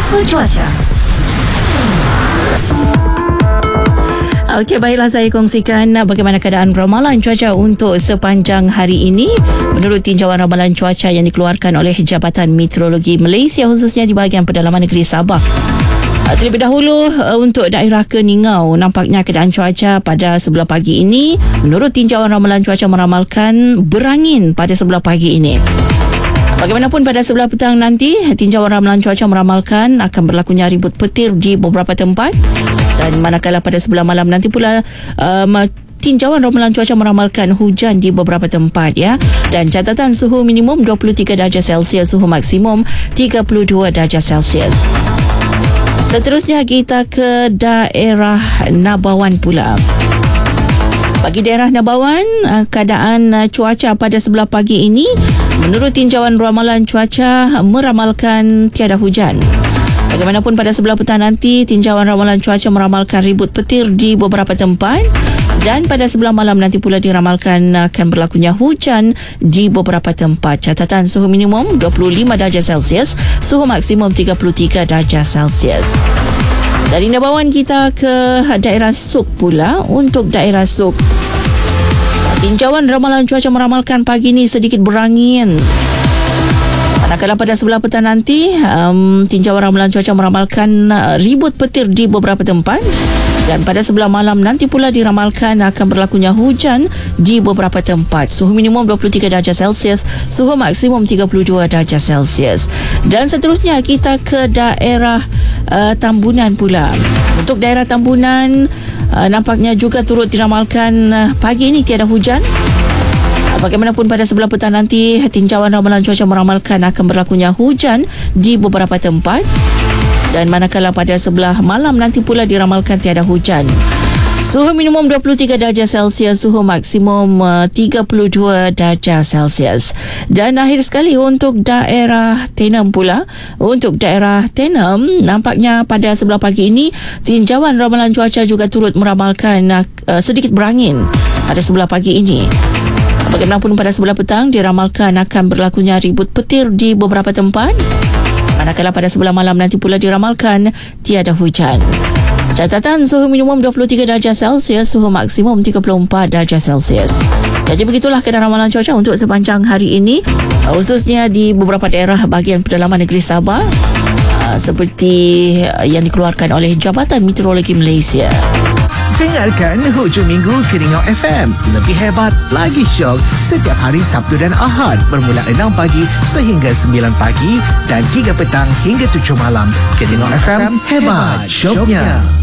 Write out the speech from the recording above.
Info Cuaca. Okey, baiklah, saya kongsikan bagaimana keadaan ramalan cuaca untuk sepanjang hari ini. Menurut tinjauan ramalan cuaca yang dikeluarkan oleh Jabatan Meteorologi Malaysia, khususnya di bahagian pedalaman negeri Sabah. Terlebih dahulu, untuk daerah Keningau, nampaknya keadaan cuaca pada sebelah pagi ini, menurut tinjauan ramalan cuaca meramalkan berangin pada sebelah pagi ini. Bagaimanapun pada sebelah petang nanti, tinjauan ramalan cuaca meramalkan akan berlakunya ribut petir di beberapa tempat. Dan manakala pada sebelah malam nanti pula, tinjauan ramalan cuaca meramalkan hujan di beberapa tempat, ya. Dan catatan suhu minimum 23 darjah Celsius, suhu maksimum 32 darjah Celsius. Seterusnya kita ke daerah Nabawan pula. Bagi daerah Nabawan, keadaan cuaca pada sebelah pagi ini, menurut tinjauan ramalan cuaca meramalkan tiada hujan. Bagaimanapun pada sebelah petang nanti, tinjauan ramalan cuaca meramalkan ribut petir di beberapa tempat. Dan pada sebelah malam nanti pula diramalkan akan berlakunya hujan di beberapa tempat. Catatan suhu minimum 25 darjah Celsius, suhu maksimum 33 darjah Celsius. Dari Nabawan kita ke daerah Suk pula. Untuk daerah Suk, tinjauan ramalan cuaca meramalkan pagi ini sedikit berangin. Manakala pada sebelah petang nanti, tinjauan ramalan cuaca meramalkan ribut petir di beberapa tempat. Dan pada sebelah malam nanti pula diramalkan akan berlakunya hujan di beberapa tempat. Suhu minimum 23 darjah Celsius, suhu maksimum 32 darjah Celsius. Dan seterusnya kita ke daerah Tambunan pula. Untuk daerah Tambunan, nampaknya juga turut diramalkan pagi ini tiada hujan. Bagaimanapun pada sebelah petang nanti, tinjauan ramalan cuaca meramalkan akan berlakunya hujan di beberapa tempat. Dan manakala pada sebelah malam nanti pula diramalkan tiada hujan. Suhu minimum 23 darjah Celsius, suhu maksimum 32 darjah Celsius. Dan akhir sekali untuk daerah Tenem pula. Untuk daerah Tenem, nampaknya pada sebelah pagi ini, tinjauan ramalan cuaca juga turut meramalkan sedikit berangin pada sebelah pagi ini. Bagaimanapun pada sebelah petang diramalkan akan berlakunya ribut petir di beberapa tempat. Manakala pada sebelah malam nanti pula diramalkan tiada hujan. Catatan suhu minimum 23 darjah Celsius, suhu maksimum 34 darjah Celsius. Jadi begitulah keadaan ramalan cuaca untuk sepanjang hari ini, khususnya di beberapa daerah bahagian pedalaman negeri Sabah, seperti yang dikeluarkan oleh Jabatan Meteorologi Malaysia. Dengarkan Hujung Minggu Keningau FM. Lebih hebat, lagi syok setiap hari Sabtu dan Ahad bermula 6 pagi sehingga 9 pagi dan 3 petang hingga 7 malam. Keningau FM, hebat syoknya.